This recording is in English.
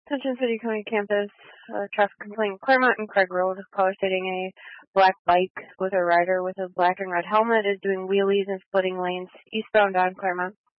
Attention City County campus, traffic complaint, Claremont and Craig Road. Caller stating a black bike with a rider with a black and red helmet is doing wheelies and splitting lanes eastbound on Claremont.